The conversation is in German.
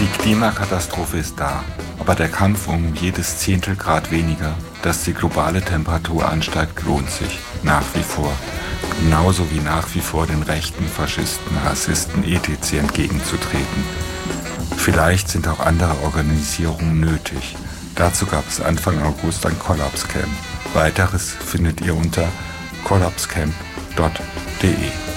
Die Klimakatastrophe ist da, aber der Kampf um jedes Zehntelgrad weniger, dass die globale Temperatur ansteigt, lohnt sich nach wie vor. Genauso wie nach wie vor den Rechten, Faschisten, Rassisten etc. entgegenzutreten. Vielleicht sind auch andere Organisierungen nötig. Dazu gab es Anfang August ein Collapse Camp. Weiteres findet ihr unter collapsecamp.de.